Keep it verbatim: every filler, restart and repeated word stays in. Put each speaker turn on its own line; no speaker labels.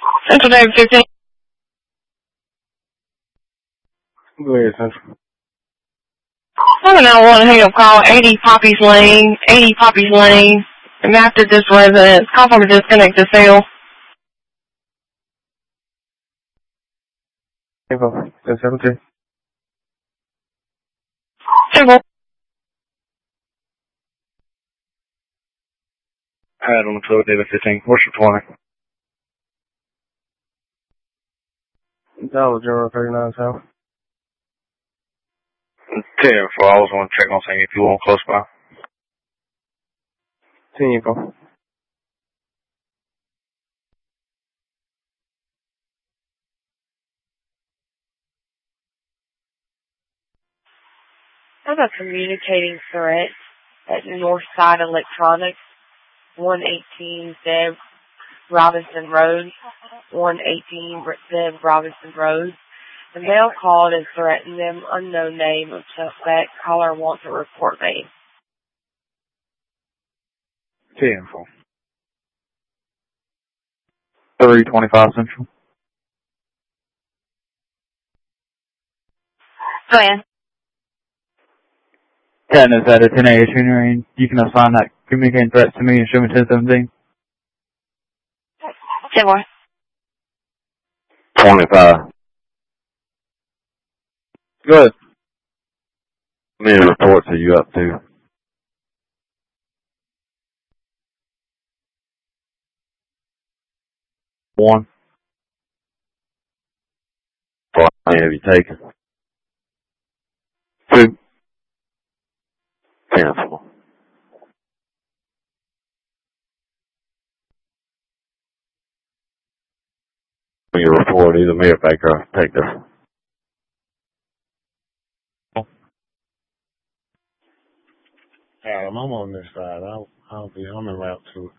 Central David fifteen.
Go ahead, Central.
seven nine one hang up call, eighty Poppies Lane, eighty Poppies Lane. And after this residence, call from a disconnected cell.
Info, ten seventeen.
Simple.
Alright, on the twelve, David fifteen. What's your twenty? Dollar General thirty-nine South. ten info, I was want to check on saying if you want close by. ten info.
I have a communicating threat at Northside Electronics, one eighteen Zeb Robinson Road, one eighteen Zeb Robinson Road. The male called and threatened them, unknown name of suspect. Caller wants a report made.
ten info. three twenty-five Central.
Go ahead.
ten is at a ten A shooting range. You can assign that communicating threats to me and show me ten seventeen.
Say more.
twenty-five. Good. How many reports are you up to? One. How many have you taken? Two. Cancel. When you report either me or Baker, take this.
Adam, I'm on this side. I'll, I'll be, I'm en route to it.